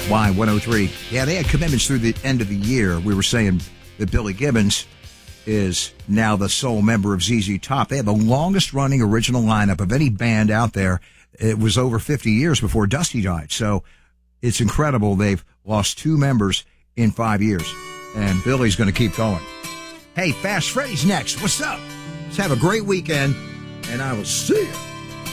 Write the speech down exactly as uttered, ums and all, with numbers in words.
Y one oh three. Yeah, they had commitments through the end of the year. We were saying that Billy Gibbons is now the sole member of Z Z Top. They have the longest running original lineup of any band out there. It was over fifty years before Dusty died. So it's incredible. They've lost two members in five years. And Billy's going to keep going. Hey, Fast Freddy's next. What's up? Let's have a great weekend. And I will see you